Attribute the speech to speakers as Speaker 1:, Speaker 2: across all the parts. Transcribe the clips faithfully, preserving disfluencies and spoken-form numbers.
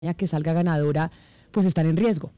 Speaker 1: que salga ganadora, pues están en riesgo.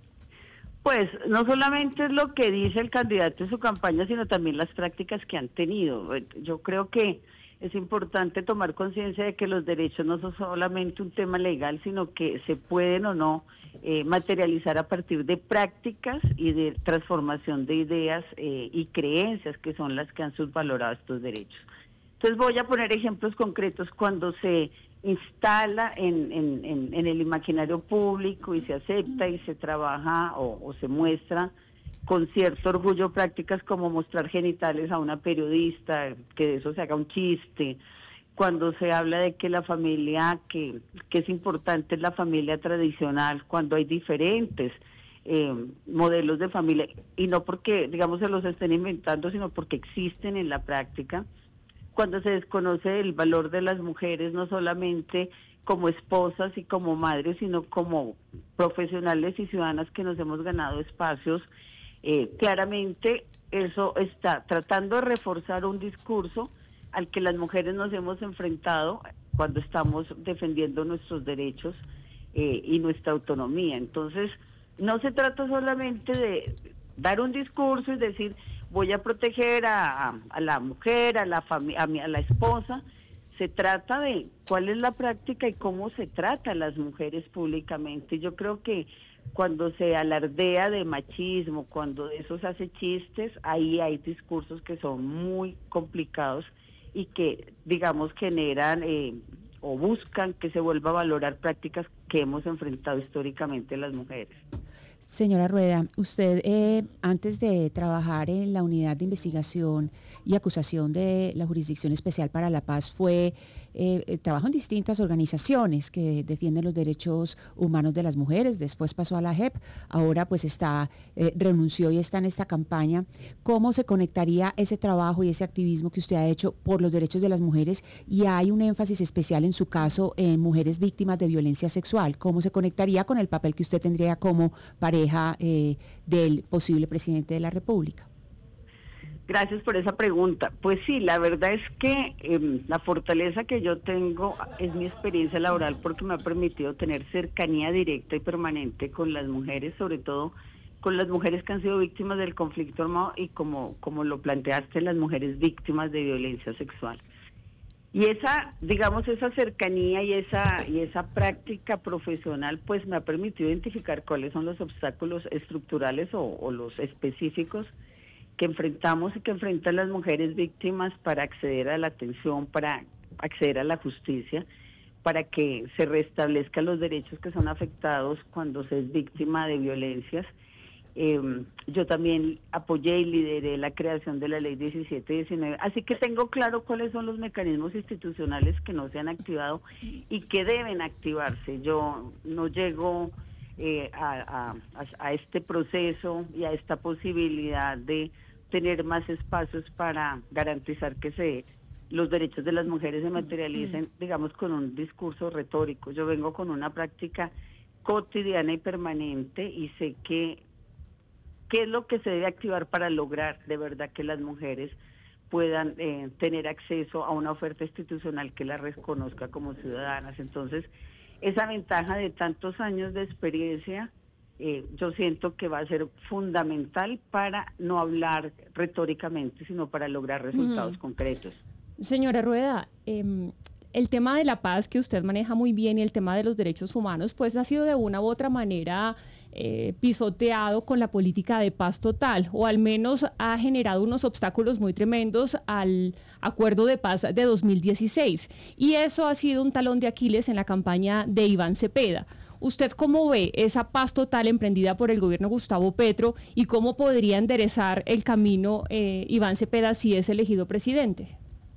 Speaker 2: Pues no solamente es lo que dice el candidato en su campaña, sino también las prácticas que han tenido. Yo creo que es importante tomar conciencia de que los derechos no son solamente un tema legal, sino que se pueden o no eh, materializar a partir de prácticas y de transformación de ideas eh, y creencias que son las que han subvalorado estos derechos. Entonces voy a poner ejemplos concretos cuando se instala en, en, en, en el imaginario público y se acepta y se trabaja o, o se muestra con cierto orgullo prácticas como mostrar genitales a una periodista, que de eso se haga un chiste, cuando se habla de que la familia, que, que es importante es la familia tradicional, cuando hay diferentes eh, modelos de familia, y no porque, digamos, se los estén inventando, sino porque existen en la práctica, cuando se desconoce el valor de las mujeres, no solamente como esposas y como madres, sino como profesionales y ciudadanas que nos hemos ganado espacios. Eh, claramente eso está tratando de reforzar un discurso al que las mujeres nos hemos enfrentado cuando estamos defendiendo nuestros derechos eh, y nuestra autonomía. Entonces, no se trata solamente de dar un discurso y decir voy a proteger a, a, a la mujer, a la fami- a, mi, a la esposa. Se trata de cuál es la práctica y cómo se trata a las mujeres públicamente. Yo creo que cuando se alardea de machismo, cuando de eso se hace chistes, ahí hay discursos que son muy complicados y que, digamos, generan eh, o buscan que se vuelva a valorar prácticas que hemos enfrentado históricamente las mujeres.
Speaker 1: Señora Rueda, usted eh, antes de trabajar en la unidad de investigación y acusación de la Jurisdicción Especial para la Paz fue, eh, trabajó en distintas organizaciones que defienden los derechos humanos de las mujeres, después pasó a la J E P, ahora pues está, eh, renunció y está en esta campaña. ¿Cómo se conectaría ese trabajo y ese activismo que usted ha hecho por los derechos de las mujeres? Y hay un énfasis especial en su caso en mujeres víctimas de violencia sexual. ¿Cómo se conectaría con el papel que usted tendría como pareja Eh, del posible presidente de la República?
Speaker 2: Gracias por esa pregunta. Pues sí, la verdad es que eh, la fortaleza que yo tengo es mi experiencia laboral porque me ha permitido tener cercanía directa y permanente con las mujeres, sobre todo con las mujeres que han sido víctimas del conflicto armado y como, como lo planteaste, las mujeres víctimas de violencia sexual. Y esa, digamos, esa cercanía y esa, y esa práctica profesional, pues me ha permitido identificar cuáles son los obstáculos estructurales o, o los específicos que enfrentamos y que enfrentan las mujeres víctimas para acceder a la atención, para acceder a la justicia, para que se restablezcan los derechos que son afectados cuando se es víctima de violencias. Eh, yo también apoyé y lideré la creación de la ley diecisiete diecinueve, así que tengo claro cuáles son los mecanismos institucionales que no se han activado y que deben activarse. Yo no llego eh, a, a, a este proceso y a esta posibilidad de tener más espacios para garantizar que se los derechos de las mujeres se materialicen, digamos, con un discurso retórico. Yo vengo con una práctica cotidiana y permanente y sé que qué es lo que se debe activar para lograr de verdad que las mujeres puedan eh, tener acceso a una oferta institucional que las reconozca como ciudadanas. Entonces, esa ventaja de tantos años de experiencia, eh, yo siento que va a ser fundamental para no hablar retóricamente, sino para lograr resultados mm. concretos.
Speaker 3: Señora Rueda, eh, el tema de la paz que usted maneja muy bien y el tema de los derechos humanos, pues ha sido de una u otra manera eh, pisoteado con la política de paz total, o al menos ha generado unos obstáculos muy tremendos al acuerdo de paz de dos mil dieciséis. Y eso ha sido un talón de Aquiles en la campaña de Iván Cepeda. ¿Usted cómo ve esa paz total emprendida por el gobierno Gustavo Petro y cómo podría enderezar el camino eh, Iván Cepeda si es elegido presidente?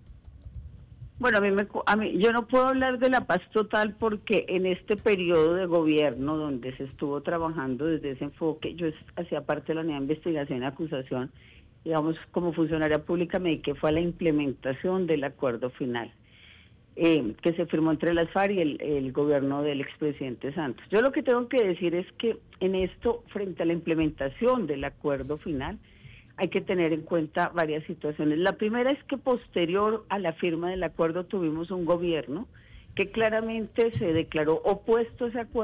Speaker 2: Bueno, a mí, me, a mí yo no puedo hablar de la paz total porque en este periodo de gobierno donde se estuvo trabajando desde ese enfoque, yo hacía parte de la unidad de investigación y acusación, digamos, como funcionaria pública me dediqué fue a la implementación del acuerdo final eh, que se firmó entre las FARC y el, el gobierno del expresidente Santos. Yo lo que tengo que decir es que en esto, frente a la implementación del acuerdo final, hay que tener en cuenta varias situaciones. La primera es que posterior a la firma del acuerdo tuvimos un gobierno que claramente se declaró opuesto a ese acuerdo